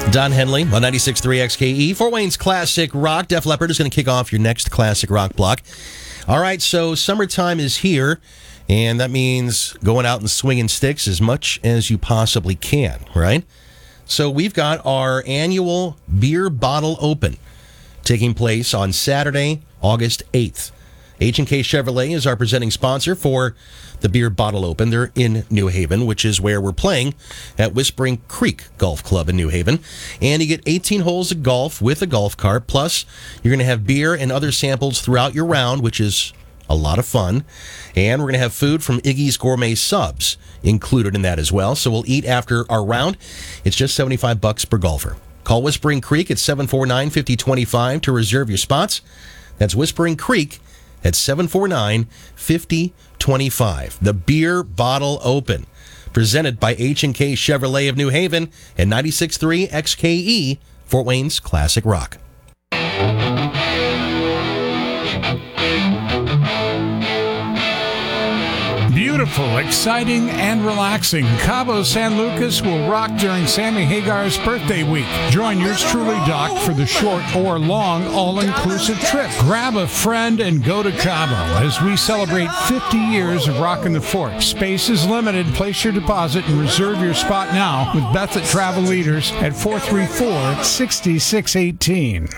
Don Henley on 96.3 XKE. Fort Wayne's Classic Rock. Def Leppard is going to kick off your next Classic Rock block. All right, so summertime is here, and that means going out and swinging sticks as much as you possibly can, right? So we've got our annual beer bottle open taking place on Saturday, August 8th. H&K Chevrolet is our presenting sponsor for the Beer Bottle Open. They're in New Haven, which is where we're playing at Whispering Creek Golf Club in New Haven. And you get 18 holes of golf with a golf cart. Plus, you're going to have beer and other samples throughout your round, which is a lot of fun. And we're going to have food from Iggy's Gourmet Subs included in that as well. So we'll eat after our round. It's just $75 per golfer. Call Whispering Creek at 749-5025 to reserve your spots. That's Whispering Creek at 749-5025. The Beer Bottle Open, presented by H&K Chevrolet of New Haven and 96.3 XKE, Fort Wayne's Classic Rock. Beautiful, exciting, and relaxing. Cabo San Lucas will rock during Sammy Hagar's birthday week. Join yours truly, Doc, for the short or long all-inclusive trip. Grab a friend and go to Cabo as we celebrate 50 years of rocking the fort. Space is limited. Place your deposit and reserve your spot now with Beth at Travel Leaders at 434-6618.